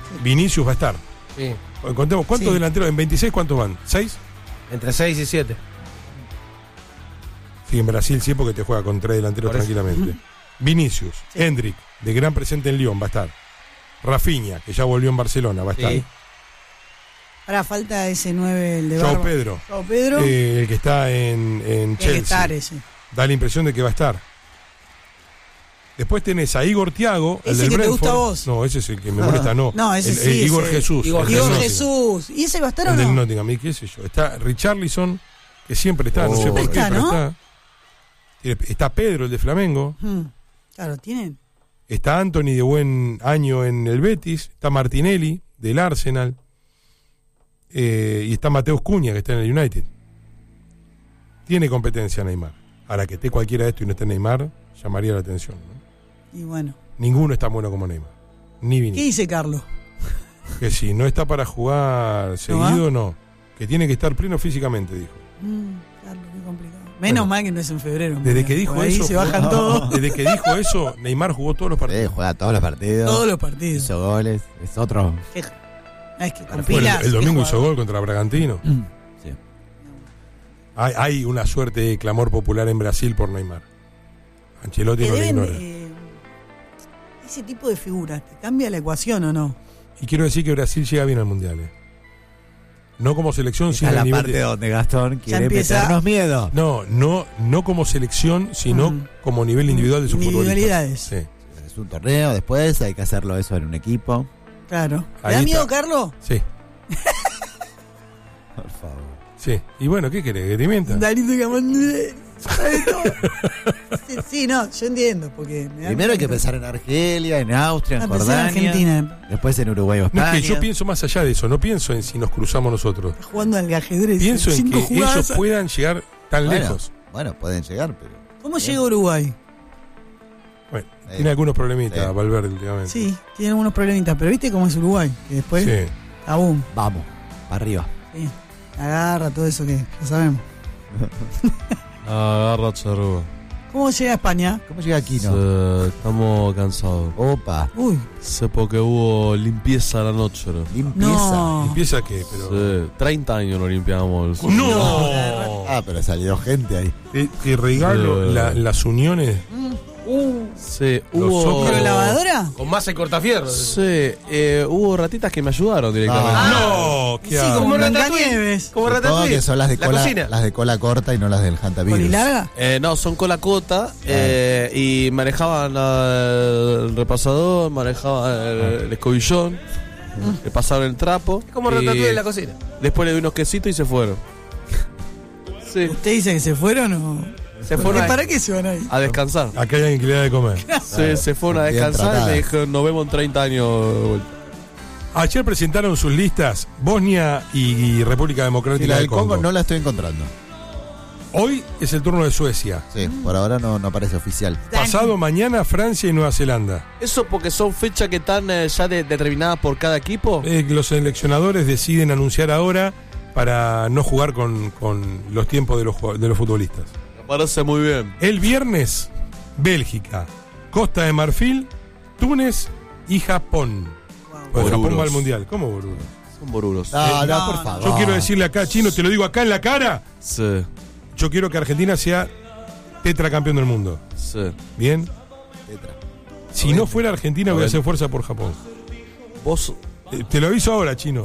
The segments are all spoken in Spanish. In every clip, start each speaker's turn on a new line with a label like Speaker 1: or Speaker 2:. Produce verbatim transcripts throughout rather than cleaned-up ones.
Speaker 1: Vinicius va a estar.
Speaker 2: Sí.
Speaker 1: Contemos, ¿cuántos
Speaker 3: Sí.
Speaker 1: delanteros? ¿En veintiséis cuántos van? ¿seis?
Speaker 2: Entre seis y siete.
Speaker 1: Sí, en Brasil sí, porque te juega con tres delanteros
Speaker 2: Por eso.
Speaker 1: tranquilamente. Vinicius,
Speaker 3: Sí.
Speaker 1: Hendrik, de gran presente en Lyon, va a estar. Rafinha, que ya volvió en Barcelona, va a estar.
Speaker 2: Sí.
Speaker 3: Ahora falta ese nueve, el de
Speaker 1: Joao
Speaker 3: Barba.
Speaker 1: Pedro,
Speaker 3: Joao Pedro.
Speaker 1: eh, el que está en, en
Speaker 3: Tiene que estar
Speaker 1: Chelsea.
Speaker 3: ese.
Speaker 1: Da la impresión de que va a estar. Después tenés a Igor Thiago, el
Speaker 3: Ese
Speaker 1: del
Speaker 3: que te
Speaker 1: Brentford.
Speaker 3: gusta a vos.
Speaker 1: No, ese es el que me molesta, no.
Speaker 3: No, ese
Speaker 1: El-
Speaker 3: sí,
Speaker 1: el Igor
Speaker 3: ese-
Speaker 1: Jesús.
Speaker 2: Igor
Speaker 1: el del
Speaker 3: Igor
Speaker 1: Nottingham.
Speaker 3: Jesús. ¿Y ese va a estar o
Speaker 1: El del
Speaker 3: no?
Speaker 1: Nottingham, ¿y qué sé yo? Está Richarlison, que siempre está, no
Speaker 2: Oh.
Speaker 1: sé por qué,
Speaker 3: Está,
Speaker 1: pero
Speaker 3: ¿no?
Speaker 1: está. Tiene- Está Pedro, el de Flamengo.
Speaker 3: Hmm. Claro, tienen.
Speaker 1: Está Anthony, de buen año en el Betis. Está Martinelli, del Arsenal. Eh, y está Mateus Cunha, que está en el United. Tiene competencia Neymar. Ahora que esté cualquiera de esto y no esté Neymar, llamaría la atención, ¿no?
Speaker 3: Y bueno.
Speaker 1: Ninguno es tan bueno como Neymar. Ni
Speaker 3: ¿Qué
Speaker 1: Vinicius.
Speaker 3: dice Carlos?
Speaker 1: Que si no está para jugar seguido, no. Que tiene que estar pleno físicamente, dijo.
Speaker 3: Mm, Carlos, qué complicado. Menos
Speaker 1: Bueno,
Speaker 3: mal que no es en febrero.
Speaker 1: Desde
Speaker 3: porque
Speaker 1: que dijo
Speaker 3: por ahí
Speaker 1: eso,
Speaker 3: se bajan
Speaker 1: jugó-
Speaker 3: todos.
Speaker 1: desde que dijo eso, Neymar jugó todos los
Speaker 4: Sí,
Speaker 1: partidos.
Speaker 4: juega todos los partidos.
Speaker 3: Todos los partidos.
Speaker 4: Hizo goles. Es otro.
Speaker 3: Qué- Ah, es que con
Speaker 1: Bueno,
Speaker 3: pilas.
Speaker 1: el, el domingo
Speaker 3: qué
Speaker 1: hizo
Speaker 3: jugador.
Speaker 1: gol contra Bragantino.
Speaker 4: Sí.
Speaker 1: Hay, hay una suerte de clamor popular en Brasil por Neymar. Ancelotti
Speaker 3: Que
Speaker 1: no lo
Speaker 3: deben,
Speaker 1: ignora.
Speaker 3: eh, ese tipo de figuras, ¿te cambia la ecuación o no?
Speaker 1: Y quiero decir que Brasil llega bien al Mundial. eh. No como selección,
Speaker 4: Esa
Speaker 1: sino
Speaker 4: es
Speaker 1: a
Speaker 4: la
Speaker 1: nivel
Speaker 4: parte
Speaker 1: de-
Speaker 4: donde Gastón quiere
Speaker 3: empieza-
Speaker 4: meternos miedo.
Speaker 1: No, no, no como selección, sino
Speaker 3: Mm.
Speaker 1: como nivel individual de sus futbolistas.
Speaker 3: Individualidades.
Speaker 1: Sí.
Speaker 4: Es un torneo después, hay que hacerlo eso en un equipo.
Speaker 3: Claro. ¿Te
Speaker 1: Ahí
Speaker 3: da miedo,
Speaker 1: está.
Speaker 3: Carlos?
Speaker 1: Sí,
Speaker 4: Por favor.
Speaker 1: sí. Y bueno, ¿qué querés? ¿Que te mienta?
Speaker 3: Darito Camandé. ¿Sabe todo? sí, sí, no, yo entiendo. Porque me da
Speaker 4: Primero hay que
Speaker 3: miedo.
Speaker 4: pensar en Argelia, en Austria, en
Speaker 3: Ah, pensé en
Speaker 4: Jordania.
Speaker 3: Argentina.
Speaker 4: Después en Uruguay o
Speaker 1: No,
Speaker 4: España.
Speaker 1: es que yo pienso más allá de eso, no pienso en si nos cruzamos nosotros.
Speaker 3: Jugando al ajedrez.
Speaker 1: Pienso en
Speaker 3: cinco
Speaker 1: que
Speaker 3: jugadas.
Speaker 1: ellos puedan llegar tan
Speaker 4: Bueno,
Speaker 1: lejos.
Speaker 4: Bueno, pueden llegar, pero.
Speaker 3: ¿Cómo llega Uruguay?
Speaker 1: Bueno,
Speaker 4: Sí.
Speaker 1: tiene algunos problemitas,
Speaker 4: Sí.
Speaker 1: Valverde, últimamente.
Speaker 3: Sí, tiene algunos problemitas, pero ¿viste cómo es Uruguay? Que después,
Speaker 1: Sí.
Speaker 3: tabum,
Speaker 4: Vamos, para arriba.
Speaker 3: sí, agarra todo eso que ya sabemos.
Speaker 5: Agarra charrúa.
Speaker 3: ¿Cómo llega a España?
Speaker 4: ¿Cómo llega aquí, no?
Speaker 5: Se- Estamos cansados.
Speaker 4: Opa,
Speaker 3: Uy,
Speaker 5: Sé porque hubo limpieza a la noche, ¿no?
Speaker 4: limpieza.
Speaker 3: no.
Speaker 1: ¿Empieza qué? Pero...
Speaker 5: Sí, treinta años no limpiamos el sur.
Speaker 1: ¡No!
Speaker 4: Ah, pero salió gente ahí.
Speaker 1: Te, te regalo
Speaker 5: Sí.
Speaker 1: la- las uniones.
Speaker 5: Sí,
Speaker 1: Los
Speaker 5: hubo...
Speaker 1: zócalos.
Speaker 3: ¿Pero lavadora?
Speaker 2: Con masa y cortafierro.
Speaker 5: Sí, eh, hubo ratitas que me ayudaron directamente.
Speaker 4: Ah.
Speaker 1: ¡No! ¿Qué
Speaker 3: Sí,
Speaker 1: hago?
Speaker 3: como
Speaker 2: Ratatouille.
Speaker 3: Blancanieves.
Speaker 2: Como
Speaker 4: Supongo
Speaker 2: Ratatouille.
Speaker 4: que son las de
Speaker 2: La
Speaker 4: cola,
Speaker 2: cocina.
Speaker 4: las de cola corta y no las del Hantavirus.
Speaker 3: ¿Con larga?
Speaker 5: Eh, no, son cola cota eh, y manejaban eh, el repasador, manejaban el, el escobillón, le pasaron el trapo.
Speaker 2: Es como
Speaker 5: y
Speaker 2: Ratatouille en la cocina.
Speaker 5: Después le di unos quesitos y se fueron. Sí,
Speaker 3: ¿Usted dice que se fueron o...?
Speaker 5: se
Speaker 3: ¿Por
Speaker 5: fueron
Speaker 3: qué?
Speaker 5: a,
Speaker 3: ¿Para qué se van ahí?
Speaker 5: a descansar.
Speaker 1: Acá hay alguien que le da de comer.
Speaker 5: Sí, se fueron a
Speaker 4: Bien
Speaker 5: descansar y
Speaker 4: tratadas.
Speaker 5: me dijeron, nos vemos en treinta años de vuelta.
Speaker 1: Ayer presentaron sus listas Bosnia y, y República Democrática
Speaker 4: Y la
Speaker 1: del
Speaker 4: del Congo
Speaker 1: Congo.
Speaker 4: no la estoy encontrando.
Speaker 1: Hoy es el turno de Suecia.
Speaker 4: Sí, por ahora no, no parece oficial.
Speaker 1: Pasado mañana Francia y Nueva Zelanda.
Speaker 5: ¿Eso porque son fechas que están eh, ya de- determinadas por cada equipo?
Speaker 1: Eh, los seleccionadores deciden anunciar ahora para no jugar con, con los tiempos de los, jugad- de los futbolistas.
Speaker 5: Me parece muy bien.
Speaker 1: El viernes, Bélgica, Costa de Marfil, Túnez y Japón. Pues Japón
Speaker 5: Boruros.
Speaker 1: va al Mundial. ¿Cómo Boruros?
Speaker 5: Son boruros.
Speaker 4: No, no,
Speaker 3: no,
Speaker 4: por
Speaker 3: no.
Speaker 4: favor.
Speaker 1: Yo quiero decirle acá, Chino, te lo digo acá en la cara.
Speaker 5: Sí,
Speaker 1: Yo quiero que Argentina sea tetracampeón del mundo.
Speaker 5: sí.
Speaker 1: ¿Bien?
Speaker 4: Tetra.
Speaker 1: Si no fuera Argentina, voy a
Speaker 5: Bien.
Speaker 1: hacer fuerza por Japón.
Speaker 5: Vos,
Speaker 1: Eh, Te lo aviso ahora, Chino.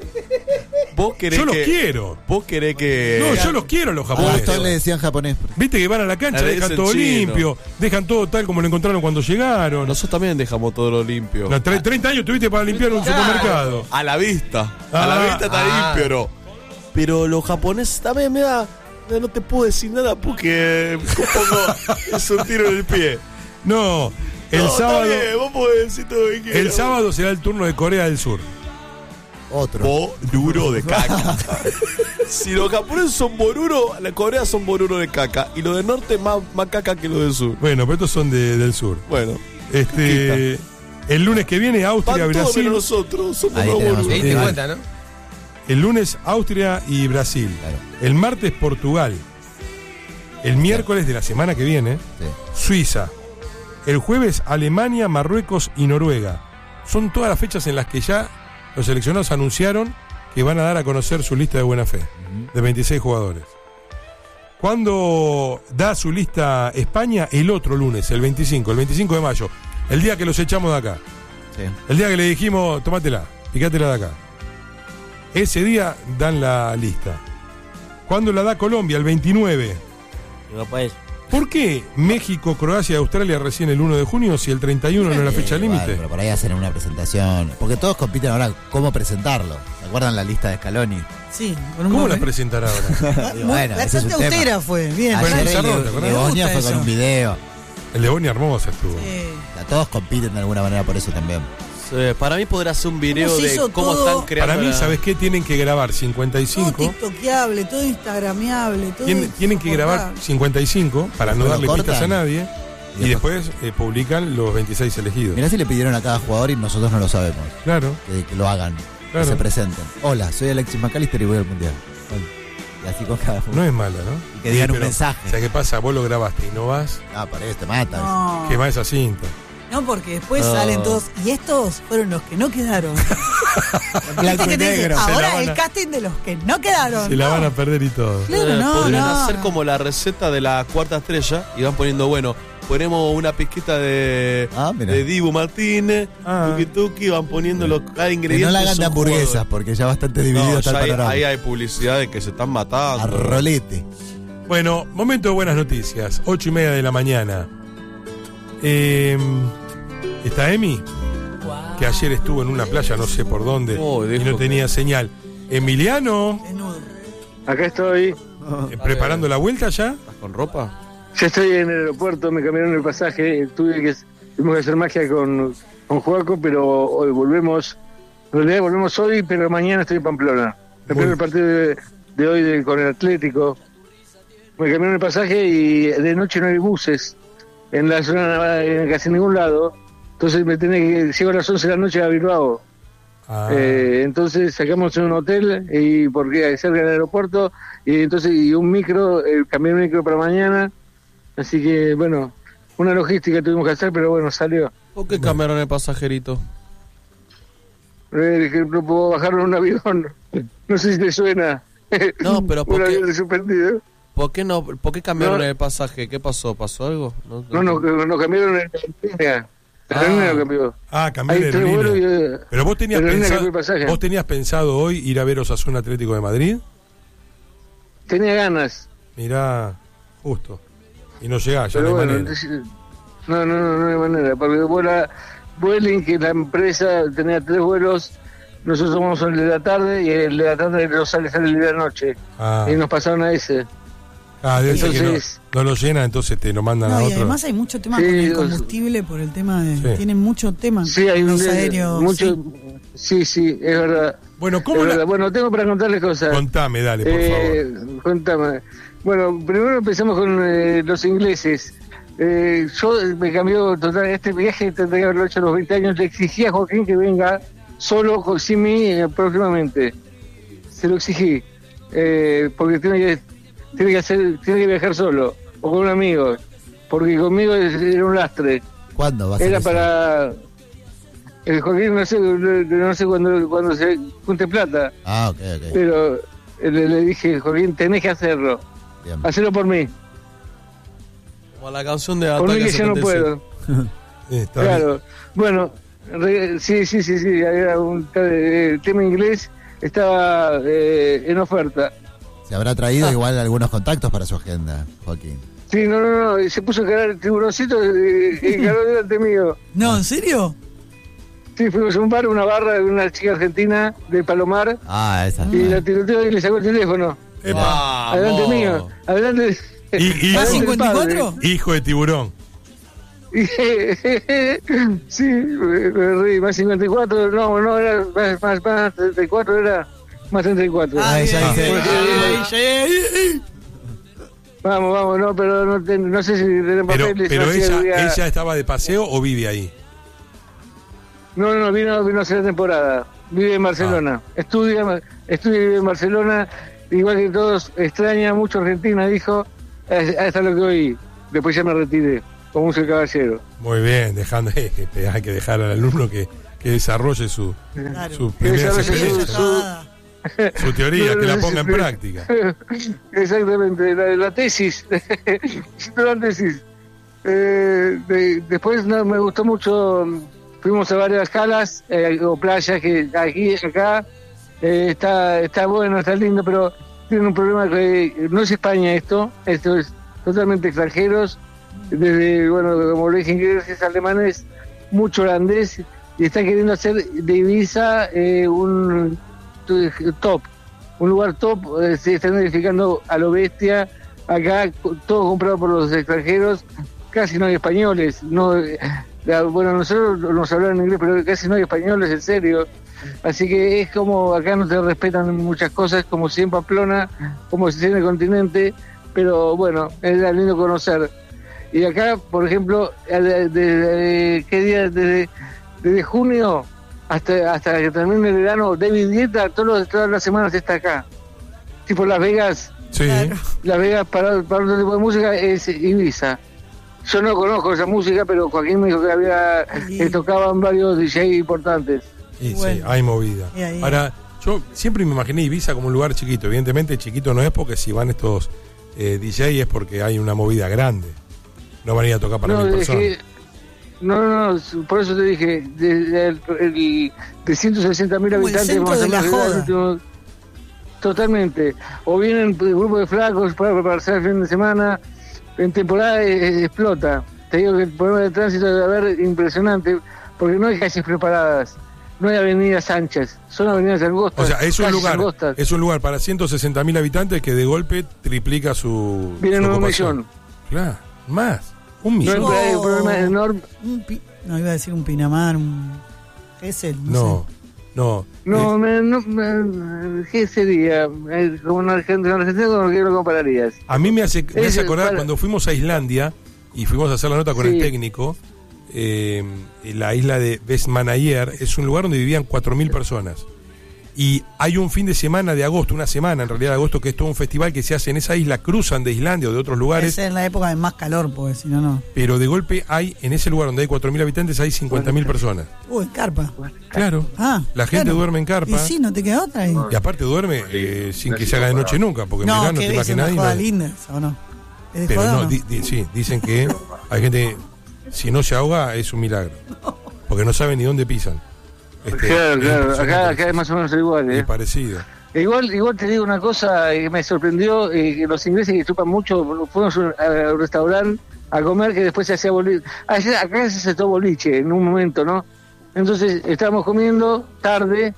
Speaker 5: vos querés
Speaker 1: Yo los
Speaker 5: que...
Speaker 1: quiero.
Speaker 5: Vos querés que...
Speaker 1: No, yo los quiero a los
Speaker 4: A Gastón le
Speaker 1: japoneses.
Speaker 4: decían japonés.
Speaker 1: Viste que van a la cancha,
Speaker 5: Le
Speaker 1: dejan
Speaker 5: dicen
Speaker 1: todo
Speaker 5: chino.
Speaker 1: limpio, dejan todo tal como lo encontraron cuando llegaron.
Speaker 5: Nosotros también dejamos todo lo limpio.
Speaker 1: No, tre- treinta años tuviste para limpiar un supermercado.
Speaker 5: A la vista.
Speaker 1: Ah,
Speaker 5: a la vista está
Speaker 2: ah.
Speaker 5: limpio, ¿no? Pero los japoneses también me da... No te puedo decir nada porque un poco es un tiro en el pie.
Speaker 1: No, el
Speaker 5: No,
Speaker 1: sábado.
Speaker 5: está bien, vos podés decir todo lo que quieras.
Speaker 1: El sábado será el turno de Corea del Sur.
Speaker 4: Otro.
Speaker 5: Boruro de caca. Si los japoneses son boruro, la Corea son boruro de caca. Y los del norte más, más caca que los del sur.
Speaker 1: Bueno, pero estos son de- del sur.
Speaker 5: Bueno,
Speaker 1: Este, el lunes que viene, Austria,
Speaker 5: van todos
Speaker 1: Brasil.
Speaker 5: menos nosotros. Somos
Speaker 4: Ahí
Speaker 5: los
Speaker 4: tenemos
Speaker 5: boruros.
Speaker 2: Te diste
Speaker 1: Eh,
Speaker 2: cuenta, ¿no?
Speaker 1: El lunes, Austria y Brasil.
Speaker 4: Claro.
Speaker 1: El martes, Portugal. El miércoles de la semana que viene,
Speaker 4: Sí.
Speaker 1: Suiza. El jueves, Alemania, Marruecos y Noruega. son todas las fechas en las que ya los seleccionados anunciaron que van a dar a conocer su lista de buena fe, uh-huh. de veintiséis jugadores. ¿Cuándo da su lista España? El otro lunes, el veinticinco, el veinticinco de mayo, el día que los echamos de acá. Sí. El día que le dijimos, tomátela, picátela de acá. Ese día dan la lista. ¿Cuándo la da Colombia? El veintinueve.
Speaker 6: Digo, pues.
Speaker 1: ¿Por qué México, Croacia y Australia recién el uno de junio si el treinta y uno no es la fecha
Speaker 4: eh,
Speaker 1: límite?
Speaker 4: Bueno, pero por ahí hacen una presentación. Porque todos compiten ahora cómo presentarlo. ¿Se acuerdan la lista de Scaloni?
Speaker 3: Sí.
Speaker 1: Con un ¿Cómo la presentar ahora?
Speaker 3: Bueno, bastante austera fue. Bien.
Speaker 4: Ayer el de, de Bosnia fue con un video.
Speaker 1: El de Bosnia hermoso estuvo.
Speaker 3: Sí.
Speaker 4: O sea, todos compiten de alguna manera por eso también.
Speaker 5: Sí, para mí podrá hacer un video de cómo
Speaker 3: todo?
Speaker 5: están creando.
Speaker 1: Para mí,
Speaker 5: la...
Speaker 1: ¿sabes qué? Tienen que grabar cincuenta y cinco.
Speaker 3: Todo tiktokeable, todo instagramiable, todo.
Speaker 1: Tienen, tienen que grabar cincuenta y cinco para no darle
Speaker 4: cortan.
Speaker 1: pistas a nadie. Y, y después, después eh, publican los veintiséis elegidos.
Speaker 4: Mirá si le pidieron a cada jugador y nosotros no lo sabemos.
Speaker 1: Claro.
Speaker 4: Que, que lo hagan,
Speaker 1: claro.
Speaker 4: que se presenten. Hola, soy Alexis McAllister y voy al Mundial. Y así con cada jugador.
Speaker 1: No es mala, ¿no?
Speaker 4: Y que digan
Speaker 1: sí,
Speaker 4: un mensaje.
Speaker 1: O sea, ¿qué pasa? Vos lo grabaste y no vas.
Speaker 4: Ah, para eso te matan.
Speaker 3: No.
Speaker 1: Quemá esa cinta.
Speaker 3: No, porque después
Speaker 5: No.
Speaker 3: salen todos. Y estos fueron los que no quedaron.
Speaker 4: Blanco y
Speaker 3: Que te-
Speaker 4: negro.
Speaker 1: Se la
Speaker 3: Ahora
Speaker 1: van
Speaker 3: el
Speaker 1: a-
Speaker 3: casting de los que no quedaron.
Speaker 1: Se la
Speaker 3: no.
Speaker 1: van a perder y todo.
Speaker 3: Claro,
Speaker 5: Eh,
Speaker 3: no,
Speaker 5: podrían
Speaker 3: no,
Speaker 5: hacer
Speaker 3: no.
Speaker 5: como la receta de la cuarta estrella y van poniendo, bueno, ponemos una pizquita de,
Speaker 4: Ah, mira.
Speaker 5: de Dibu Martínez,
Speaker 1: Ah.
Speaker 5: tuki tuki, van poniendo los, cada
Speaker 4: Que
Speaker 5: ingrediente.
Speaker 4: no la hagan de
Speaker 5: son
Speaker 4: hamburguesas,
Speaker 5: jugadores.
Speaker 4: porque ya bastante dividido
Speaker 5: No,
Speaker 4: está
Speaker 5: ya
Speaker 4: el
Speaker 5: hay-
Speaker 4: panorama.
Speaker 5: ahí hay publicidad de que se están matando.
Speaker 4: A rolete.
Speaker 1: Bueno, momento de buenas noticias. Ocho y media de la mañana. Eh, ¿Está Emi? Que ayer estuvo en una playa, no sé por dónde,
Speaker 5: Oh,
Speaker 1: y
Speaker 5: dijo
Speaker 1: no
Speaker 5: que-
Speaker 1: tenía señal. Emiliano,
Speaker 3: Desnudo.
Speaker 7: Acá estoy,
Speaker 1: eh, ¿preparando la vuelta ya?
Speaker 5: ¿Estás con ropa?
Speaker 7: ya estoy en el aeropuerto, me cambiaron el pasaje, tuve que, tuvimos que hacer magia con, con Joaco, pero hoy volvemos, en realidad volvemos hoy, pero mañana estoy en Pamplona. El
Speaker 1: Muy-
Speaker 7: primer partido de, de hoy de- con el Atlético. Me cambiaron el pasaje y de noche no hay buses en la zona, en casi ningún lado, entonces me tenía que, llego a las once de la noche a Bilbao.
Speaker 1: Ah,
Speaker 7: Eh, entonces sacamos un hotel y porque cerca del aeropuerto y entonces y un micro, eh, cambié un micro para mañana, así que bueno, una logística tuvimos que hacer, pero bueno, salió.
Speaker 5: ¿Por qué cambiaron el pasajerito?
Speaker 7: Eh, que no puedo bajarlo en un avión, no sé si te suena.
Speaker 5: No, pero ¿por
Speaker 7: un
Speaker 5: qué?
Speaker 7: avión suspendido.
Speaker 5: ¿Por qué no? ¿Por qué cambiaron
Speaker 7: No.
Speaker 5: el pasaje? ¿Qué pasó? ¿Pasó algo? No,
Speaker 7: No, no, que nos cambiaron en la línea. La
Speaker 5: Ah.
Speaker 7: línea lo cambió.
Speaker 1: ah cambié
Speaker 7: Hay
Speaker 1: de
Speaker 7: tres
Speaker 1: línea.
Speaker 7: vuelos y, eh,
Speaker 1: Pero vos tenías,
Speaker 7: pero la línea
Speaker 1: pensado,
Speaker 7: cambió el pasaje.
Speaker 1: vos tenías pensado hoy ir a ver Osasuna Atlético de Madrid.
Speaker 7: Tenía ganas,
Speaker 1: Mirá, justo. Y no llegás, ya
Speaker 7: pero
Speaker 1: no hay
Speaker 7: bueno,
Speaker 1: manera.
Speaker 7: entonces- no, no, no, no hay manera, porque vuela Vueling, que la empresa tenía tres vuelos, nosotros somos el de la tarde y el de la tarde no sale, sale el de la noche.
Speaker 1: Ah,
Speaker 7: Y nos pasaron a ese.
Speaker 1: ah, debe ser que no,
Speaker 7: entonces-
Speaker 1: no lo llenan, entonces te lo mandan a
Speaker 3: No, y
Speaker 1: otro.
Speaker 3: además hay mucho tema
Speaker 7: Sí,
Speaker 3: con el
Speaker 7: los-
Speaker 3: combustible por el tema de.
Speaker 1: Sí.
Speaker 3: Tienen mucho tema.
Speaker 7: Sí, hay un
Speaker 3: los
Speaker 7: de-
Speaker 3: aéreos.
Speaker 7: mucho.
Speaker 3: sí.
Speaker 7: Sí, sí, es verdad.
Speaker 1: Bueno,
Speaker 7: Es
Speaker 1: ¿cómo la-
Speaker 7: verdad. Bueno, tengo para contarles cosas.
Speaker 1: Contame, dale, por
Speaker 7: Eh, contame. Bueno, primero empezamos con eh, los ingleses. Eh, yo me cambió total este viaje, tendría que haberlo hecho a los veinte años. Le exigí a Joaquín que venga solo con, sin mí eh, próximamente. Se lo exigí. Eh, porque tiene que, tiene que hacer, tiene que viajar solo o con un amigo. Porque conmigo es- era un lastre.
Speaker 4: ¿Cuándo va a ser
Speaker 7: Era
Speaker 4: eso?
Speaker 7: para. El Joaquín no sé, no sé cuándo, cuándo se junte plata.
Speaker 4: Ah, ok, ok.
Speaker 7: Pero eh, le, le dije, Joaquín, tenés que hacerlo.
Speaker 4: Bien.
Speaker 7: Hacelo por mí.
Speaker 5: Como la canción de
Speaker 7: Por mí
Speaker 5: Ataque
Speaker 7: que yo no
Speaker 5: setenta y siete.
Speaker 7: puedo.
Speaker 1: Eh, está bien.
Speaker 7: Claro. Bueno, re- sí, sí, sí, sí. Era un eh, el tema inglés estaba eh, en oferta.
Speaker 4: Se habrá traído igual algunos contactos para su agenda, Joaquín.
Speaker 7: Sí, no, no, no. Se puso a encarar el tiburoncito y encaró delante mío.
Speaker 3: No, ¿en serio?
Speaker 7: Sí, fuimos a un bar, una barra de una chica argentina de Palomar
Speaker 4: Ah, esa.
Speaker 7: y la tiroteó y le sacó el teléfono.
Speaker 1: Epa.
Speaker 7: Adelante
Speaker 5: Vamos.
Speaker 7: mío. Adelante.
Speaker 1: Y- y-
Speaker 3: ¿Más
Speaker 7: adelante el
Speaker 3: cincuenta y cuatro?
Speaker 7: padre.
Speaker 1: Hijo de tiburón.
Speaker 7: Sí, me me reí, más cincuenta y cuatro, no, no, era más, más, más treinta y cuatro, era más treinta y cuatro.
Speaker 4: Ah, ella
Speaker 3: bien,
Speaker 4: dice-
Speaker 3: bien, bien, bien.
Speaker 7: Vamos, vamos, no, pero no, ten- no sé si tienen
Speaker 1: Pero,
Speaker 7: papeles.
Speaker 1: pero
Speaker 7: no sé,
Speaker 1: ella,
Speaker 7: había-
Speaker 1: ella estaba de paseo o vive ahí.
Speaker 7: No, no, vino, vino a hacer la temporada, vive en Barcelona,
Speaker 1: Ah.
Speaker 7: estudia, estudia y vive en Barcelona, igual que todos, extraña mucho Argentina, dijo, hasta lo que oí, después ya me retiré, como un caballero.
Speaker 1: Muy bien, dejando, hay que dejar al alumno que que desarrolle su,
Speaker 3: Claro.
Speaker 1: su
Speaker 7: Que
Speaker 1: primera
Speaker 7: desarrolle
Speaker 1: experiencia,
Speaker 7: su-
Speaker 1: su, su teoría, que la ponga en
Speaker 7: Sí.
Speaker 1: práctica.
Speaker 7: Exactamente, la, la tesis. la tesis. Eh, de- después no, me gustó mucho, fuimos a varias calas eh, o playas que aquí, acá, eh, está, está bueno, está lindo, pero tiene un problema que no es España esto, esto es totalmente extranjeros, desde, bueno, como le dije, ingleses, alemanes, mucho holandés, y están queriendo hacer de Ibiza eh, un top, un lugar top, eh, se están edificando a lo bestia, acá todo comprado por los extranjeros, casi no hay españoles, no, eh, la- bueno, nosotros nos hablan en inglés, pero casi no hay españoles, en serio, así que es como, acá no te respetan muchas cosas, como si en Pamplona, como si en el continente, pero bueno, era lindo conocer. Y acá, por ejemplo, desde, desde- ¿qué día? Desde, desde junio hasta hasta que termine el verano, David Guetta todos los- todas las semanas está acá. Tipo Las Vegas,
Speaker 1: Sí,
Speaker 3: Claro.
Speaker 7: Las Vegas para, para otro tipo de música es Ibiza. Yo no conozco esa música, pero Joaquín me dijo que había
Speaker 3: Sí.
Speaker 7: que tocaban varios D J importantes.
Speaker 1: y sí,
Speaker 3: Bueno.
Speaker 1: hay movida.
Speaker 3: Y ahí-
Speaker 1: Ahora, yo siempre me imaginé Ibiza como un lugar chiquito. Evidentemente, chiquito no es porque si van estos eh, D J es porque hay una movida grande. No van a ir a tocar para
Speaker 7: No,
Speaker 1: mil
Speaker 7: es
Speaker 1: personas.
Speaker 7: que- no, no, no, por eso te dije, de, el- el- de ciento sesenta mil
Speaker 3: Como el
Speaker 7: habitantes
Speaker 3: centro
Speaker 7: más o
Speaker 3: de la
Speaker 7: menos,
Speaker 3: joda.
Speaker 7: los últimos- totalmente. O vienen grupos de flacos para prepararse el fin de semana, en temporada eh, explota. Te digo que el problema de tránsito debe haber impresionante, porque no hay calles preparadas, no hay avenidas anchas, son avenidas angostas.
Speaker 1: O sea, es un
Speaker 7: calles
Speaker 1: lugar,
Speaker 7: angostas.
Speaker 1: es un lugar para ciento sesenta mil habitantes que de golpe triplica su.
Speaker 7: Vienen
Speaker 1: su
Speaker 7: un
Speaker 1: ocupación.
Speaker 7: millón.
Speaker 1: Claro, más. Un
Speaker 7: No,
Speaker 1: millón.
Speaker 3: No.
Speaker 7: hay un problema enorme.
Speaker 3: Un pi- no, iba a decir un Pinamar, un Gesell, no,
Speaker 1: No,
Speaker 3: sé.
Speaker 1: no.
Speaker 7: No,
Speaker 1: Eh,
Speaker 7: me, no me- ¿qué sería? Eh, Como un argentino, un argentino, ¿con qué lo compararías?
Speaker 1: a mí me hace, me
Speaker 7: Es
Speaker 1: hace
Speaker 7: el-
Speaker 1: acordar
Speaker 7: para-
Speaker 1: cuando fuimos a Islandia y fuimos a hacer la nota con
Speaker 7: Sí.
Speaker 1: el técnico. eh, en la isla de Vestmannaeyjar es un lugar donde vivían cuatro mil personas. Y hay un fin de semana de agosto, una semana en realidad de agosto, que es todo un festival que se hace en esa isla, cruzan de Islandia o de otros lugares.
Speaker 3: Es en la época de más calor, porque si no, no.
Speaker 1: Pero de golpe hay, en ese lugar donde hay cuatro mil habitantes, hay cincuenta mil personas.
Speaker 3: Uy, carpa.
Speaker 1: Claro.
Speaker 3: Ah,
Speaker 1: La gente
Speaker 3: claro.
Speaker 1: duerme en carpa.
Speaker 3: Y sí, no te queda otra. Y...
Speaker 1: Y aparte duerme eh, sin que se haga de noche nunca, porque en
Speaker 3: No,
Speaker 1: verano
Speaker 3: que
Speaker 1: te
Speaker 3: es una
Speaker 1: imaginas.
Speaker 3: joda
Speaker 1: no-
Speaker 3: linda, esa, ¿o no? ¿Es de
Speaker 1: Pero
Speaker 3: joda
Speaker 1: no,
Speaker 3: o no?
Speaker 1: di- di- sí, dicen que hay gente, si no se ahoga, es un milagro. Porque no saben ni dónde pisan. Este,
Speaker 7: Claro,
Speaker 1: es
Speaker 7: claro,
Speaker 1: impresionante.
Speaker 7: acá, acá es más o menos igual,
Speaker 1: Es
Speaker 7: ¿eh?
Speaker 1: parecido.
Speaker 7: Igual, igual te digo una cosa que me sorprendió, eh, que los ingleses que chupan mucho, fuimos a un, a un restaurante a comer que después se hacía boliche. Allá, acá se aceptó boliche en un momento, ¿no? Entonces estábamos comiendo tarde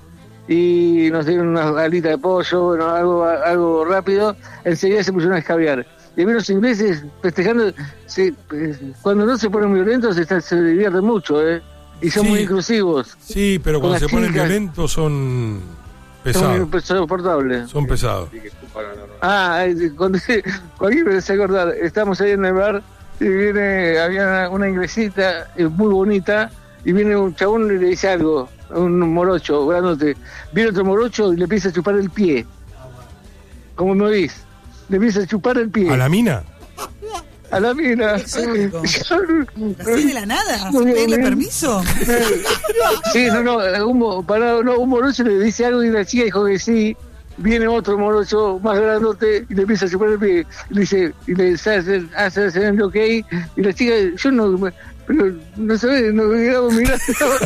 Speaker 7: y nos dieron una alita de pollo, bueno, algo, algo rápido, enseguida se pusieron a escabiar. Y vi los ingleses festejando, se- eh, cuando no se ponen violentos se, se divierten mucho, ¿eh? Y son
Speaker 1: Sí.
Speaker 7: muy inclusivos,
Speaker 1: Sí, pero
Speaker 7: Con
Speaker 1: cuando se
Speaker 7: las
Speaker 1: ponen
Speaker 7: chicas.
Speaker 1: violentos son
Speaker 7: son
Speaker 1: pesados.
Speaker 7: muy insoportables.
Speaker 1: Son pesados.
Speaker 7: Ah, eh, cuando Joaquín me hace acordar, estamos ahí en el bar y viene, había una, una inglesita eh, muy bonita y viene un chabón y le dice algo, un morocho, grandote. Viene otro morocho y le empieza a chupar el pie. Como me oís, le empieza a chupar el pie.
Speaker 1: ¿A la mina?
Speaker 7: A la mina.
Speaker 3: Exótico. ¿Así de la nada? ¿Sin pedirle permiso?
Speaker 7: Sí, no, no, un, mo- parado, no, un morocho le dice algo y la chica dijo que sí. Viene otro morocho más grandote y le empieza a chupar el pie. Y le dice, y le hace, hace, hace el ok. Y la chica, yo no, me- pero no sabés, no me quedaba mirando.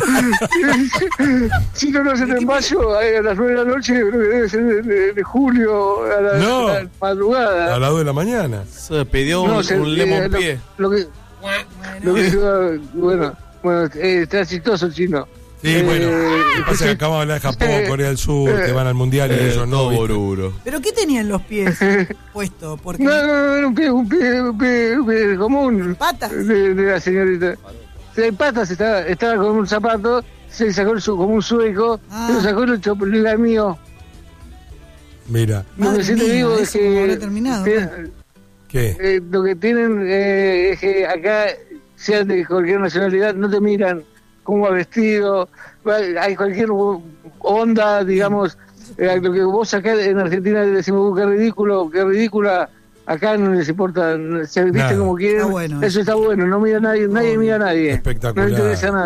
Speaker 7: Si no, no se te mayo a las nueve de la noche, creo que debe ser de, de- de julio, a la,
Speaker 1: No.
Speaker 7: a la madrugada.
Speaker 1: A las dos de la mañana.
Speaker 5: Se pidió
Speaker 7: No,
Speaker 5: un,
Speaker 7: se-
Speaker 5: un lemon
Speaker 7: eh, lo-
Speaker 5: pie.
Speaker 7: Lo, que, lo que yo- bueno, bueno, eh, está chistoso el chino.
Speaker 1: Sí,
Speaker 7: Eh,
Speaker 1: bueno. Lo que pasa es que acabamos de hablar de Japón, Corea del Sur, que van al mundial y
Speaker 5: Eh,
Speaker 1: ellos no.
Speaker 5: todo
Speaker 1: ¿viste?
Speaker 5: boruro.
Speaker 3: ¿Pero qué tenían los pies puestos? Porque
Speaker 7: No, no, no, era un pie, un pie, un pie, un pie común.
Speaker 3: patas.
Speaker 7: De, de la señorita. De patas estaba, estaba con un zapato, se sacó el su, como un sueco,
Speaker 3: Ah.
Speaker 7: se lo sacó y lo chopó, le lamió.
Speaker 1: Mira,
Speaker 7: Lo
Speaker 3: Madre
Speaker 7: que sí te
Speaker 3: mía,
Speaker 7: digo es
Speaker 3: eso como habrá
Speaker 7: que,
Speaker 3: terminado,
Speaker 7: que,
Speaker 3: ¿no?
Speaker 1: ¿qué?
Speaker 7: eh, lo que tienen eh, es que acá, sean de cualquier nacionalidad, no te miran cómo va vestido, va- hay cualquier onda, digamos, eh, lo que vos acá en Argentina decimos, "Uh, qué ridículo, qué ridícula", acá no les importa, se visten
Speaker 1: Nada.
Speaker 7: como quieren,
Speaker 3: Está bueno
Speaker 7: eso está bueno, no mira a nadie, nadie mira a nadie,
Speaker 1: Espectacular.
Speaker 7: no le interesa nada.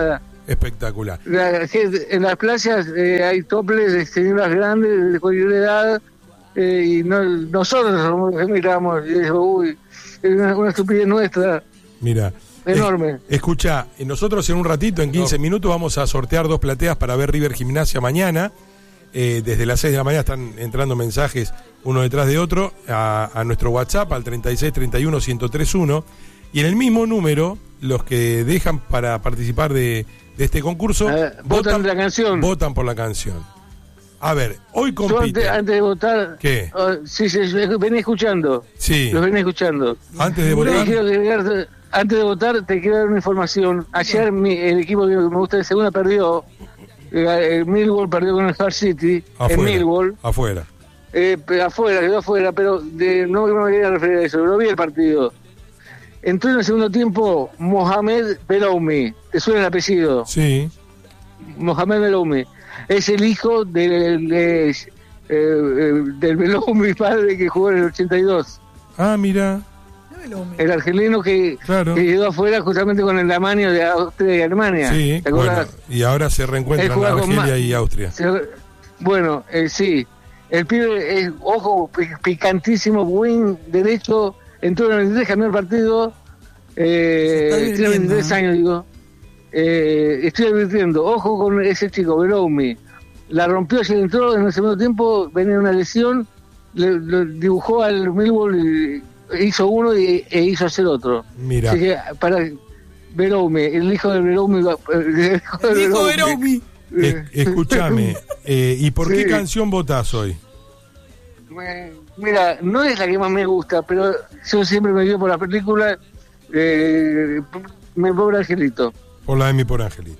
Speaker 1: Espectacular.
Speaker 7: La gente- en las playas eh, hay toples de señoras grandes de cualquier edad eh, y no, nosotros somos los que miramos y digo, uy, es una, una estupidez nuestra
Speaker 1: Mira.
Speaker 7: enorme.
Speaker 1: Eh, escucha, eh, nosotros en un ratito, en quince minutos, vamos a sortear dos plateas para ver River Gimnasia mañana. Eh, desde las seis de la mañana están entrando mensajes uno detrás de otro a, a nuestro WhatsApp al treinta y seis treinta y uno ciento tres uno. Y en el mismo número, los que dejan para participar de, de este concurso
Speaker 7: Eh, votan la canción.
Speaker 1: votan por la canción. A ver, hoy
Speaker 7: Yo antes,
Speaker 1: compite.
Speaker 7: antes de votar,
Speaker 1: ¿Qué?
Speaker 7: oh, sí, sí, yo venía escuchando,
Speaker 1: Sí,
Speaker 7: los venía escuchando.
Speaker 1: antes de
Speaker 7: Te
Speaker 1: votar.
Speaker 7: quiero agregar- antes de votar, te quiero dar una información. Ayer mi- el equipo que me gusta de segunda perdió. Eh, El Millwall perdió con el Hull City. En
Speaker 1: Afuera.
Speaker 7: Millwall.
Speaker 1: Afuera.
Speaker 7: Eh, pero afuera, quedó afuera, pero de, no no me quería referir a eso. No vi el partido. Entró en el segundo tiempo Mohamed Beloumi. ¿Te suena el apellido?
Speaker 1: Sí.
Speaker 7: Mohamed Beloumi. Es el hijo del, de, eh, eh, del Beloumi padre que jugó en el ochenta y dos.
Speaker 1: Ah, mira.
Speaker 7: El argelino que,
Speaker 1: Claro.
Speaker 7: que quedó afuera justamente con el Amanio de Austria y Alemania.
Speaker 1: Sí.
Speaker 7: ¿Te
Speaker 1: Bueno,
Speaker 7: acordás?
Speaker 1: y ahora se
Speaker 7: Él
Speaker 1: reencuentran
Speaker 7: juega con
Speaker 1: Argelia
Speaker 7: Ma-
Speaker 1: y Austria.
Speaker 7: Se- Bueno, eh, sí. El pibe es, ojo, pi- picantísimo, buen derecho. Entró en el veintitrés, cambió el partido.
Speaker 3: Se está
Speaker 7: Eh, tiene
Speaker 3: divirtiendo,
Speaker 7: veintitrés
Speaker 3: ¿no?
Speaker 7: años, digo. Eh, estoy divirtiendo. Ojo con ese chico, Beloumi. La rompió, se entró en el segundo tiempo, venía una lesión, le, le dibujó al Millwall y hizo uno y, e hizo hacer otro.
Speaker 1: Mira.
Speaker 7: Así que para Beloumi, el hijo de Beloumi, va- el hijo de
Speaker 3: Dijo
Speaker 7: Beloumi.
Speaker 3: Beromi.
Speaker 1: Eh, escúchame, eh, ¿y por qué
Speaker 7: Sí.
Speaker 1: canción votás hoy?
Speaker 7: Me- Mira, no es la que más me gusta, pero yo siempre me guío por la película eh, Mi pobre angelito.
Speaker 1: Por la de mi por Angelito.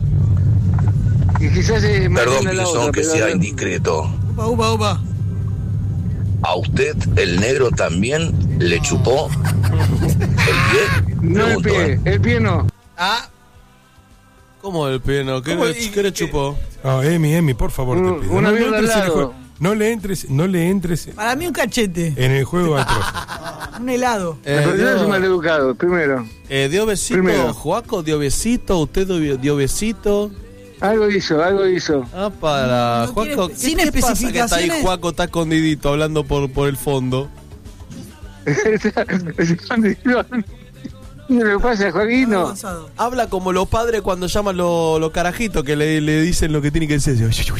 Speaker 7: Y quizás es más
Speaker 6: Perdón,
Speaker 7: linda la
Speaker 6: Pinzón,
Speaker 7: otra,
Speaker 6: que
Speaker 7: pero-
Speaker 6: sea indiscreto.
Speaker 3: Upa, upa, upa.
Speaker 6: ¿A usted, el negro, también le chupó el pie?
Speaker 7: No el
Speaker 6: Pregunto,
Speaker 7: pie,
Speaker 6: ¿eh?
Speaker 7: el pie no.
Speaker 3: Ah,
Speaker 5: ¿Cómo el pie no? ¿Qué,
Speaker 3: ¿Cómo?
Speaker 5: le,
Speaker 3: ¿Y
Speaker 5: qué le
Speaker 3: qué?
Speaker 5: chupó?
Speaker 1: No, Emi, Emi, por favor,
Speaker 7: Un-
Speaker 1: te pido.
Speaker 7: una
Speaker 1: No, no
Speaker 7: birra al
Speaker 1: entres en el
Speaker 7: lado.
Speaker 1: juego. No le entres, no le entres
Speaker 3: para mí un cachete.
Speaker 1: en el juego al profe.
Speaker 3: Un helado.
Speaker 5: Eh,
Speaker 7: La persona es
Speaker 5: dio,
Speaker 7: un maleducado, primero.
Speaker 5: eh, dio besito,
Speaker 7: Primero.
Speaker 5: Juaco dio besito, usted dio, dio besito.
Speaker 7: Algo hizo, algo hizo.
Speaker 5: Ah, para
Speaker 3: No
Speaker 5: Juaco.
Speaker 3: quiere-
Speaker 5: ¿Qué
Speaker 3: sin
Speaker 5: te pasa que está ahí
Speaker 3: especificaciones?
Speaker 5: Juaco, está escondidito hablando por, por el fondo?
Speaker 7: ¿Qué le pasa, Joaquino?
Speaker 3: Avanzado.
Speaker 5: Habla como los padres cuando llaman los los carajitos que le, le dicen lo que tiene que decir.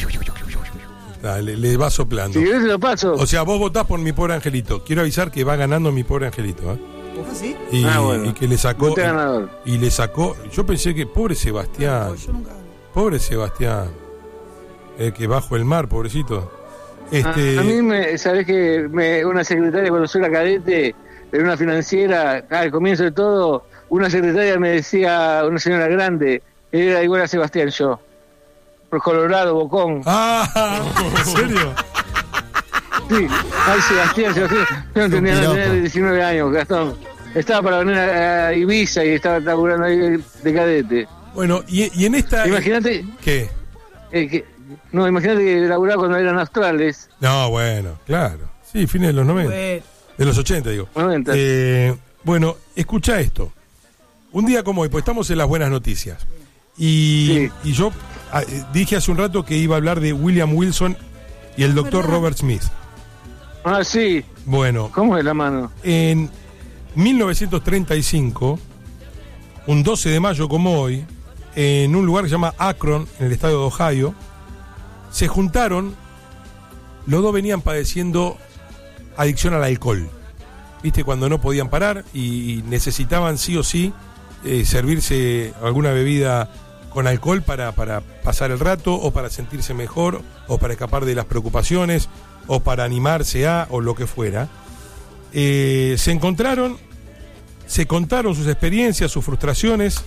Speaker 1: Dale, le va soplando.
Speaker 7: Si querés se lo paso.
Speaker 1: O sea, vos votás por mi pobre Angelito. Quiero avisar que va ganando mi pobre Angelito. ¿eh?
Speaker 3: ¿Ah, sí?
Speaker 1: Y,
Speaker 7: Ah, bueno.
Speaker 1: y que le sacó.
Speaker 7: Voté ganador.
Speaker 1: Y le sacó. Yo pensé que, pobre Sebastián.
Speaker 3: Yo nunca.
Speaker 1: Pobre Sebastián. Eh, que bajo el mar, pobrecito. Este.
Speaker 7: A, a mí, me, sabés que me, una secretaria, cuando soy la cadete, en una financiera, al comienzo de todo, una secretaria me decía, una señora grande, era igual a Sebastián yo. Por Colorado, Bocón.
Speaker 1: Ah, ¿en serio?
Speaker 7: Sí, ay, Sebastián, Sebastián. Yo no tenía nada,
Speaker 4: piropo.
Speaker 7: tenía diecinueve años, Gastón. Estaba para venir a, a Ibiza y estaba laburando ahí de cadete.
Speaker 1: Bueno, y, y en esta.
Speaker 7: Imagínate,
Speaker 1: ¿Qué?
Speaker 7: eh, que, no, imagínate que laburaba cuando eran australes.
Speaker 1: No, bueno, claro. Sí, fines de los noventa.
Speaker 3: Bueno,
Speaker 1: De los ochenta, digo.
Speaker 7: noventa.
Speaker 1: Eh, bueno, escucha esto. Un día como hoy, pues estamos en las buenas noticias. Y,
Speaker 7: Sí.
Speaker 1: y yo ah, eh, dije hace un rato que iba a hablar de William Wilson y el doctor
Speaker 3: ¿Verdad?
Speaker 1: Robert Smith.
Speaker 7: Ah, sí,
Speaker 1: Bueno,
Speaker 7: ¿cómo es la mano?
Speaker 1: en mil novecientos treinta y cinco, un doce de mayo como hoy, en un lugar que se llama Akron, en el estado de Ohio, se juntaron, los dos venían padeciendo adicción al alcohol. ¿Viste? Cuando no podían parar y, y necesitaban sí o sí eh, servirse alguna bebida con alcohol para, para pasar el rato o para sentirse mejor o para escapar de las preocupaciones o para animarse a o lo que fuera. Eh, se encontraron, se contaron sus experiencias, sus frustraciones.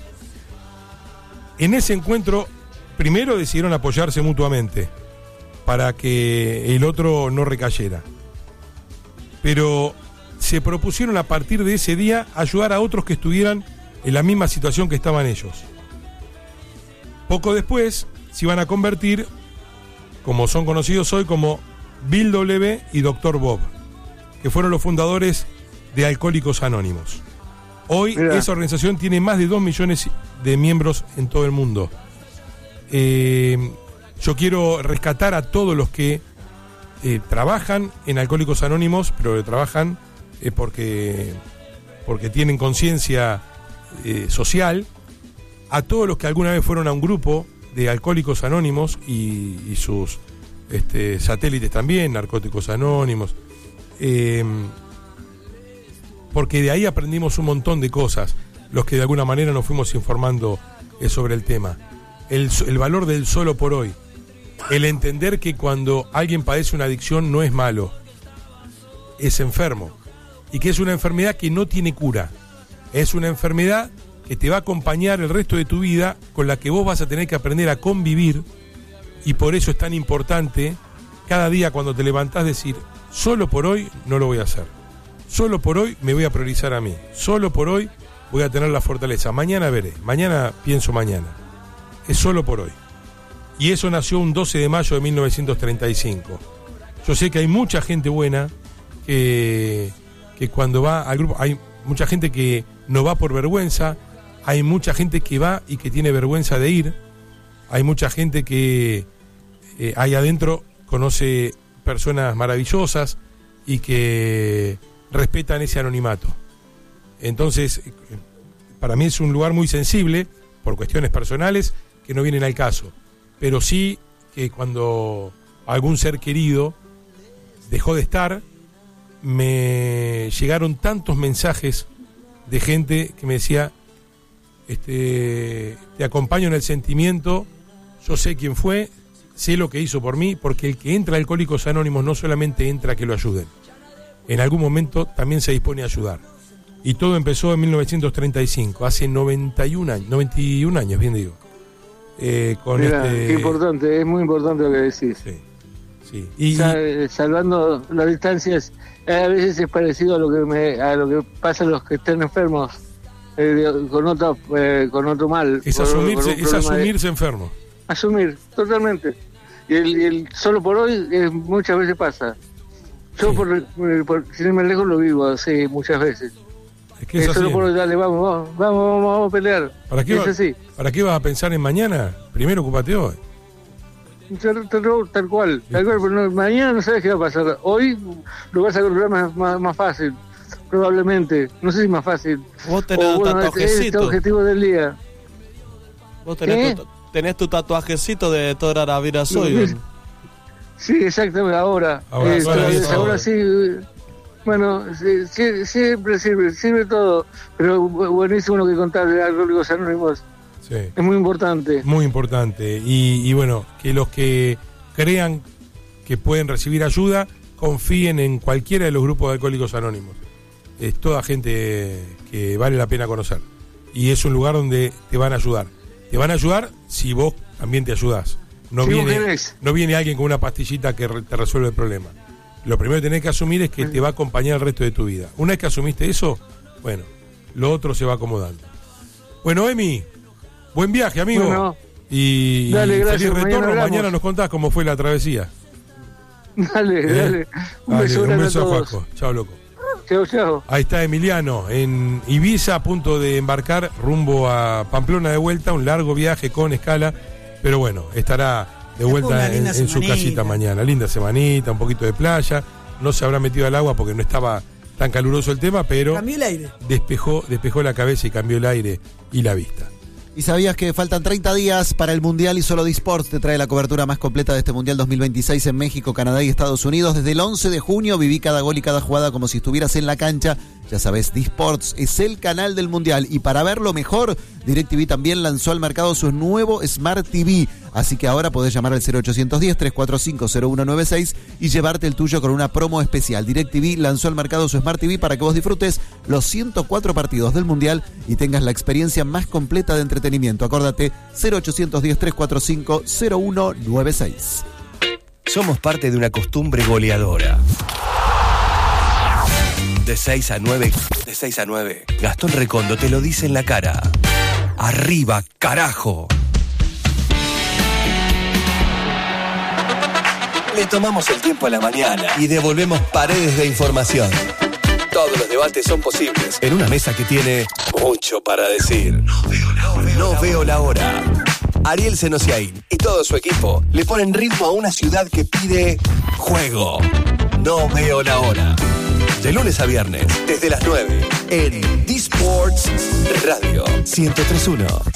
Speaker 1: En ese encuentro, primero decidieron apoyarse mutuamente para que el otro no recayera. Pero se propusieron a partir de ese día ayudar a otros que estuvieran en la misma situación que estaban ellos. Poco después se iban a convertir, como son conocidos hoy, como Bill W. y doctor Bob, que fueron los fundadores de Alcohólicos Anónimos. Hoy
Speaker 7: Mira.
Speaker 1: esa organización tiene más de dos millones de miembros en todo el mundo. Eh, yo quiero rescatar a todos los que eh, trabajan en Alcohólicos Anónimos, pero trabajan eh, porque, porque tienen conciencia eh, social, a todos los que alguna vez fueron a un grupo de Alcohólicos Anónimos y, y sus este, satélites también, Narcóticos Anónimos, eh, porque de ahí aprendimos un montón de cosas, los que de alguna manera nos fuimos informando eh, sobre el tema. El, el valor del solo por hoy, el entender que cuando alguien padece una adicción no es malo, es enfermo, y que es una enfermedad que no tiene cura, es una enfermedad que te va a acompañar el resto de tu vida, con la que vos vas a tener que aprender a convivir, y por eso es tan importante cada día cuando te levantás decir, solo por hoy no lo voy a hacer, solo por hoy me voy a priorizar a mí, solo por hoy voy a tener la fortaleza, mañana veré, mañana pienso mañana, es solo por hoy. Y eso nació un doce de mayo de mil novecientos treinta y cinco. Yo sé que hay mucha gente buena que, que cuando va al grupo, hay mucha gente que no va por vergüenza, hay mucha gente que va y que tiene vergüenza de ir, hay mucha gente que eh, ahí adentro conoce personas maravillosas y que respetan ese anonimato. Entonces, para mí es un lugar muy sensible, por cuestiones personales, que no vienen al caso. Pero sí que cuando algún ser querido dejó de estar, me llegaron tantos mensajes de gente que me decía, este, te acompaño en el sentimiento, yo sé quién fue, sé lo que hizo por mí, porque el que entra a Alcohólicos Anónimos no solamente entra a que lo ayuden, en algún momento también se dispone a ayudar. Y todo empezó en mil novecientos treinta y cinco, hace noventa y un años, noventa y un años, bien digo. Eh, con
Speaker 7: Mirá,
Speaker 1: este...
Speaker 7: qué importante, es muy importante lo que decís.
Speaker 1: Sí, sí. Y,
Speaker 7: Sa- salvando las distancias, a veces es parecido a lo que me, a lo que pasa a los que están enfermos eh, de- con otro eh, con otro mal.
Speaker 1: es
Speaker 7: con-
Speaker 1: asumirse,
Speaker 7: con un
Speaker 1: es
Speaker 7: problema de-
Speaker 1: asumirse enfermo.
Speaker 7: asumir, totalmente. Y el, y el solo por hoy eh, muchas veces pasa. Yo
Speaker 1: Sí.
Speaker 7: por, por, por sin irme lejos lo vivo así muchas veces.
Speaker 1: Es que es
Speaker 7: Eh,
Speaker 1: así.
Speaker 7: solo por hoy, dale, vamos, vamos, vamos, vamos, vamos a pelear.
Speaker 1: ¿Para qué,
Speaker 7: es
Speaker 1: va-
Speaker 7: así.
Speaker 1: ¿Para qué vas a pensar en mañana? Primero ocupate hoy.
Speaker 7: Tal, tal, tal cual, tal cual, pero no- mañana no sabes qué va a pasar. Hoy lo vas a encontrar más, más, más fácil, probablemente. No sé si más fácil.
Speaker 5: Vos tenés
Speaker 7: O,
Speaker 5: un
Speaker 7: bueno, este es el
Speaker 5: tatuajecito.
Speaker 7: objetivo del día.
Speaker 5: Vos tenés
Speaker 7: ¿Qué?
Speaker 5: tu, tenés tu tatuajecito de Tora Ravira Soy.
Speaker 7: Sí, exactamente, ahora.
Speaker 1: Ahora,
Speaker 7: Eh,
Speaker 1: ahora,
Speaker 7: todavía-
Speaker 1: ahora.
Speaker 7: ahora sí. eh, Bueno, sí, sí, siempre sirve, sirve todo. Pero bu- buenísimo lo que contar de Alcohólicos Anónimos.
Speaker 1: Sí.
Speaker 7: Es muy importante.
Speaker 1: Muy importante. Y, y bueno, que los que crean que pueden recibir ayuda, confíen en cualquiera de los grupos de Alcohólicos Anónimos. Es toda gente que vale la pena conocer. Y es un lugar donde te van a ayudar. Te van a ayudar si vos también te ayudás. No,
Speaker 7: Si vos
Speaker 1: viene,
Speaker 7: querés.
Speaker 1: no viene alguien con una pastillita que re- te resuelve el problema. Lo primero que tenés que asumir es que te va a acompañar el resto de tu vida. Una vez que asumiste eso, bueno, lo otro se va acomodando. Bueno, Emi, buen viaje, amigo.
Speaker 7: Bueno,
Speaker 1: y
Speaker 7: dale,
Speaker 1: y
Speaker 7: gracias,
Speaker 1: feliz
Speaker 7: mañana
Speaker 1: retorno.
Speaker 7: hablamos.
Speaker 1: Mañana nos contás cómo fue la travesía.
Speaker 7: Dale,
Speaker 1: ¿Eh?
Speaker 7: dale. Un
Speaker 1: Dale,
Speaker 7: beso
Speaker 1: un
Speaker 7: grande
Speaker 1: beso
Speaker 7: a
Speaker 1: a
Speaker 7: todos.
Speaker 1: Juaco. Chao, loco.
Speaker 7: Chao, chao.
Speaker 1: Ahí está Emiliano, en Ibiza, a punto de embarcar rumbo a Pamplona de vuelta, un largo viaje con escala, pero bueno, estará de
Speaker 3: Después
Speaker 1: vuelta
Speaker 3: una
Speaker 1: en,
Speaker 3: linda
Speaker 1: en su
Speaker 3: semanita.
Speaker 1: casita mañana. Linda semanita, un poquito de playa, no se habrá metido al agua porque no estaba tan caluroso el tema, pero
Speaker 3: Cambió el aire.
Speaker 1: despejó, despejó la cabeza y cambió el aire y la vista.
Speaker 4: ¿Y sabías que faltan treinta días para el Mundial y solo Disports te trae la cobertura más completa de este Mundial dos mil veintiséis en México, Canadá y Estados Unidos? Desde el once de junio viví cada gol y cada jugada como si estuvieras en la cancha. Ya sabes, Disports es el canal del Mundial y para verlo mejor, DirecTV también lanzó al mercado su nuevo Smart T V. Así que ahora podés llamar al cero ochocientos diez, trescientos cuarenta y cinco, cero uno nueve seis y llevarte el tuyo con una promo especial. DirecTV lanzó al mercado su Smart T V para que vos disfrutes los ciento cuatro partidos del Mundial y tengas la experiencia más completa de entretenimiento. Acordate, cero ochocientos diez, trescientos cuarenta y cinco, cero uno nueve seis.
Speaker 8: Somos parte de una costumbre goleadora. De seis a nueve, de seis a nueve. Gastón Recondo te lo dice en la cara. Arriba, carajo. Le tomamos el tiempo a la mañana y devolvemos paredes de información. Todos los debates son posibles en una mesa que tiene mucho para decir. No veo la hora. No veo la hora. Ariel Senosiaín y todo su equipo le ponen ritmo a una ciudad que pide juego. No veo la hora. De lunes a viernes, desde las nueve, en D-Sports Radio ciento tres punto uno.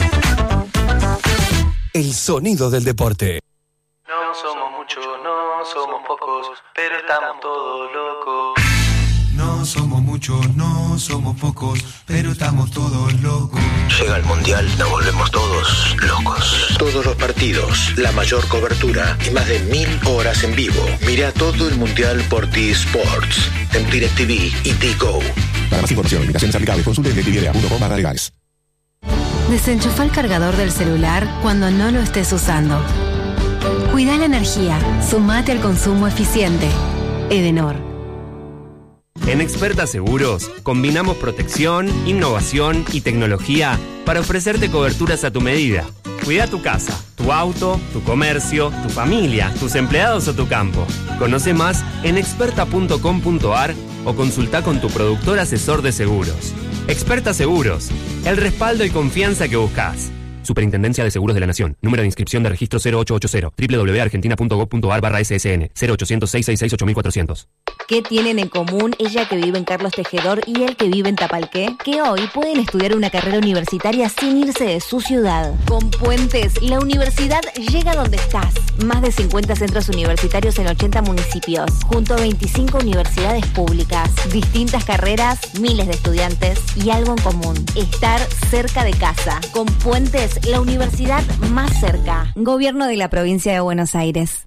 Speaker 8: El sonido del deporte.
Speaker 9: No somos muchos, no somos pocos, pero estamos todos locos.
Speaker 10: No somos muchos, no somos pocos, pero estamos todos locos.
Speaker 6: Llega el Mundial, nos volvemos todos locos. Todos los partidos, la mayor cobertura y más de mil horas en vivo. Mira todo el Mundial por T-Sports, en DirecTV y T-Go.
Speaker 11: Para más información, limitaciones aplicables, consulte en directv punto com barra legales.
Speaker 12: Desenchufa el cargador del celular cuando no lo estés usando. Cuida la energía, sumate al consumo eficiente. Edenor.
Speaker 13: En Experta Seguros, combinamos protección, innovación y tecnología para ofrecerte coberturas a tu medida. Cuida tu casa, tu auto, tu comercio, tu familia, tus empleados o tu campo. Conoce más en experta punto com punto ar o consulta con tu productor asesor de seguros. Experta Seguros, el respaldo y confianza que buscas. Superintendencia de Seguros de la Nación. Número de inscripción de registro cero ocho ocho cero. doble u doble u doble u punto argentina punto gob punto ar barra ese ese ene. cero ochocientos, seiscientos sesenta y seis, ocho mil cuatrocientos.
Speaker 14: ¿Qué tienen en común ella que vive en Carlos Tejedor y él que vive en Tapalqué? Que hoy pueden estudiar una carrera universitaria sin irse de su ciudad. Con Puentes, la universidad llega donde estás. Más de cincuenta centros universitarios en ochenta municipios, junto a veinticinco universidades públicas. Distintas carreras, miles de estudiantes y algo en común: estar cerca de casa. Con Puentes, la universidad más cerca. Gobierno de la Provincia de Buenos Aires.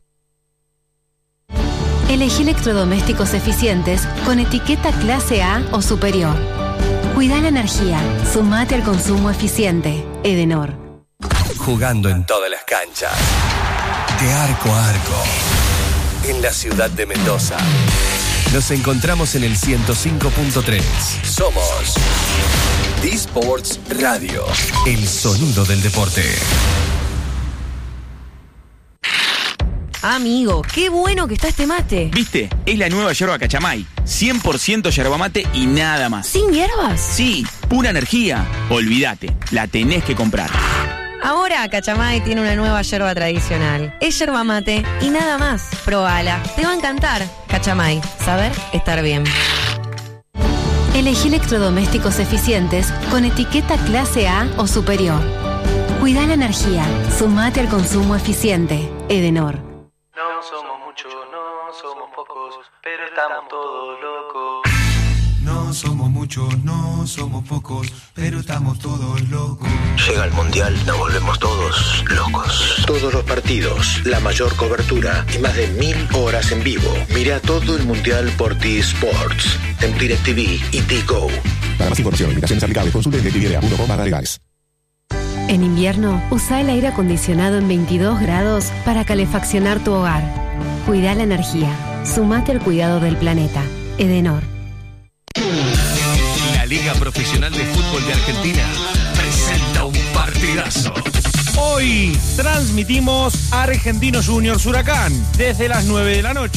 Speaker 12: Elegí electrodomésticos eficientes con etiqueta clase A o superior. Cuida la energía, sumate al consumo eficiente. Edenor.
Speaker 8: Jugando en todas las canchas, de arco a arco, en la ciudad de Mendoza. Nos encontramos en el ciento cinco punto tres. Somos D-Sports Radio, el sonido del deporte.
Speaker 14: Amigo, qué bueno que está este mate.
Speaker 15: ¿Viste? Es la nueva yerba Cachamay. cien por ciento yerba mate y nada más.
Speaker 14: ¿Sin hierbas?
Speaker 15: Sí, pura energía. Olvídate, la tenés que comprar.
Speaker 14: Ahora Cachamay tiene una nueva yerba tradicional. Es yerba mate y nada más. Probala, te va a encantar. Cachamay, saber estar bien.
Speaker 12: Elegí electrodomésticos eficientes con etiqueta clase A o superior. Cuida la energía, sumate al consumo eficiente. Edenor.
Speaker 9: No somos muchos, no somos pocos, pero estamos todos locos.
Speaker 10: No somos muchos, no somos pocos, pero estamos todos locos.
Speaker 6: Llega el Mundial, nos volvemos todos locos. Todos los partidos, la mayor cobertura y más de mil horas en vivo. Mira todo el Mundial por T-Sports, en DirecTV y T-Go.
Speaker 11: Para más información, limitaciones aplicables, consulte en directv punto com barra legales.
Speaker 12: En invierno, usa el aire acondicionado en veintidós grados para calefaccionar tu hogar. Cuida la energía. Sumate al cuidado del planeta. Edenor.
Speaker 8: La Liga Profesional de Fútbol de Argentina presenta un partidazo.
Speaker 2: Hoy transmitimos Argentinos Juniors Huracán desde las nueve de la noche.